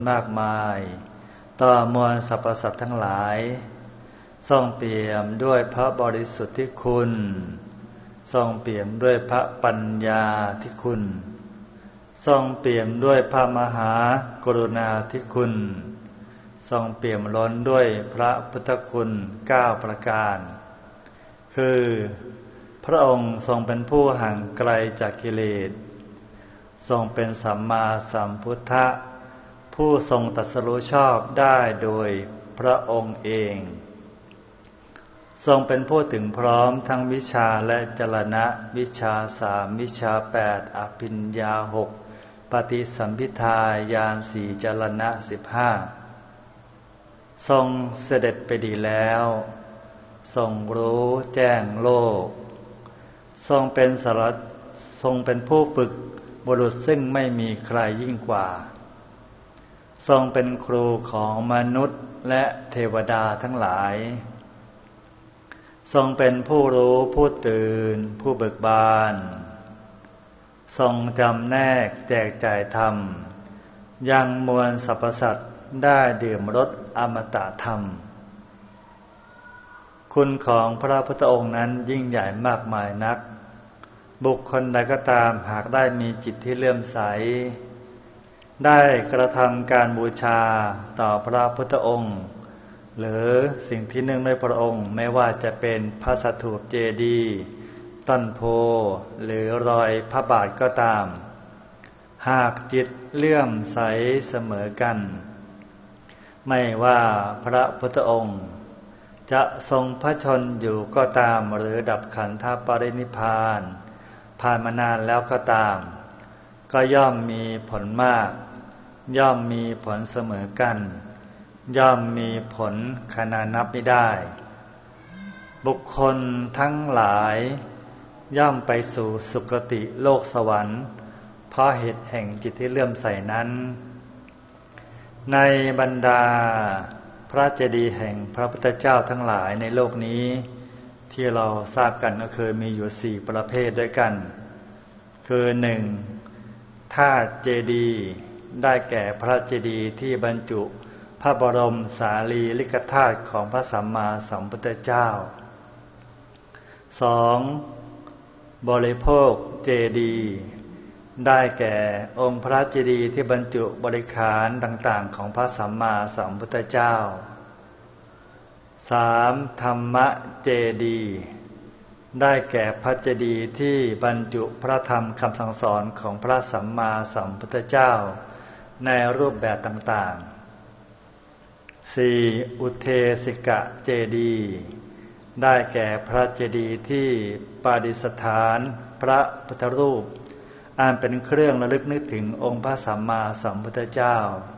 มากมายต่อมวลสรรพสัตว์ทั้งหลายทรงเปี่ยมด้วยพระบริสุทธิคุณทรงเปี่ยมด้วยพระปัญญาธิคุณทรงเปี่ยมด้วยพระมหากรุณาธิคุณทรงเปี่ยมล้นด้วยพระพุทธคุณ9ประการคือพระองค์ทรงเป็นผู้ห่างไกลจากกิเลสทรงเป็นสัมมาสัมพุทธะผู้ทรงตรัสรู้ชอบได้โดยพระองค์เองทรงเป็นผู้ถึงพร้อมทั้งวิชาและจรณะวิชา3วิชา8อภิญญา6ปฏิสัมภิทาญาณ4จรณะ15ทรงเสด็จไปดีแล้วทรงรู้แจ้งโลกทรงเป็นผู้ฝึกบุรุษซึ่งไม่มีใครยิ่งกว่าทรงเป็นครูของมนุษย์และเทวดาทั้งหลายทรงเป็นผู้รู้ผู้ตื่นผู้เบิกบานทรงจำแนกแจกจ่ายธรรมยังมวลสรรพสัตว์ได้ดื่มรสอมตะธรรมคุณของพระพุทธองค์นั้นยิ่งใหญ่มากมายนักบุคคลใดก็ตามหากได้มีจิตที่เลื่อมใสได้กระทำการบูชาต่อพระพุทธองค์หรือสิ่งที่เนื่องในพระองค์ไม่ว่าจะเป็นพระสถูปเจดีย์ต้นโพหรือรอยพระบาทก็ตามหากจิตเลื่อมใสเสมอกันไม่ว่าพระพุทธองค์จะทรงพระชนอยู่ก็ตามหรือดับขันธปรินิพพานผ่านมานานแล้วก็ตามก็ย่อมมีผลมากย่อมมีผลเสมอกันย่อมมีผลขนานับไม่ได้บุคคลทั้งหลายย่อมไปสู่สุคติโลกสวรรค์เพราะเหตุแห่งจิตที่เลื่อมใสนั้นในบรรดาพระเจดีย์แห่งพระพุทธเจ้าทั้งหลายในโลกนี้ที่เราทราบกันก็คือมีอยู่4ประเภทด้วยกันคือ 1. ธาตุเจดีย์ได้แก่พระเจดีย์ที่บรรจุพระบรมสารีริกธาตุของพระสัมมาสัมพุทธเจ้า 2. บริโภคเจดีย์ได้แก่องค์พระเจดีย์ที่บรรจุบริขารต่างๆของพระสัมมาสัมพุทธเจ้า 3. ธรรมเจดีย์ได้แก่พระเจดีย์ที่บรรจุพระธรรมคำสั่งสอนของพระสัมมาสัมพุทธเจ้าในรูปแบบต่างๆ 4. อุเทสิกเจดีย์ได้แก่พระเจดีย์ที่ประดิษฐานพระพุทธรูปอันเป็นเครื่องระลึกนึกถึงองค์พระสัมมาสัมพุทธเจ้า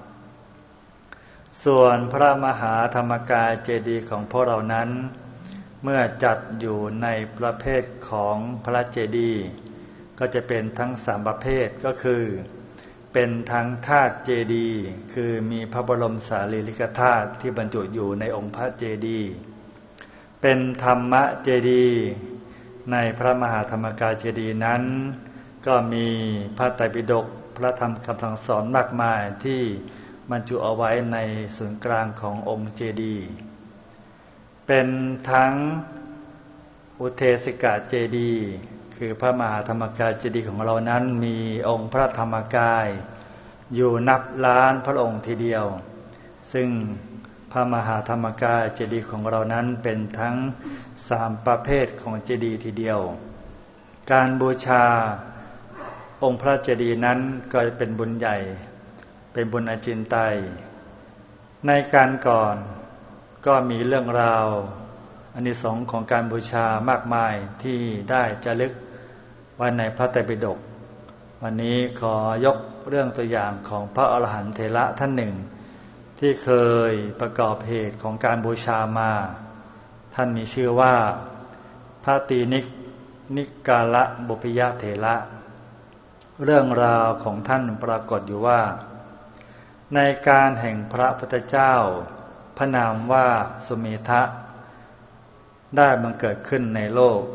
ส่วนพระมหาธรรมกายเจดีย์ของพวกเรานั้นเมื่อจัดอยู่ในประเภทของพระเจดีย์ก็จะเป็นทั้ง3ประเภทก็คือเป็นทั้งธาตุเจดีย์คือมีพระบรมสารีริกธาตุที่บรรจุอยู่ในองค์พระเจดีย์เป็นธรรมเจดีย์ในพระมหาธรรมกายเจดีย์นั้นก็มีพระไตรปิฎกพระธรรมคำสั่งสอนมากมายที่บรรจุเอาไว้ในศูนย์กลางขององค์เจดีย์เป็นทั้งอุเทสิกเจดีย์คือพระมหาธรรมกายเจดีย์ของเรานั้นมีองค์พระธรรมกายอยู่นับล้านพระองค์ทีเดียวซึ่งพระมหาธรรมกายเจดีย์ของเรานั้นเป็นทั้ง3ประเภทของเจดีย์ทีเดียวการบูชาองค์พระเจดีย์นั้นก็เป็นบุญใหญ่เป็นบุญอจินไตยในการก่อนก็มีเรื่องราวอานิสงส์ของการบูชามากมายที่ได้จารึกไว้ในพระไตรปิฎกวันนี้ขอยกเรื่องตัวอย่างของพระอรหันต์เถระท่านหนึ่งที่เคยประกอบเหตุของการบูชามาท่านมีชื่อว่าพระตีนิกาลบุพยเถระเรื่องราวของท่านปรากฏอยู่ว่าในการแห่งพระพุทธเจ้าพระนามว่าสุเมธะได้บังเกิดขึ้นในโลก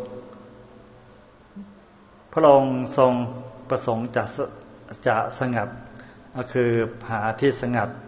พระองค์ทรงประสงค์จะสงัดก็คือหาที่สงัด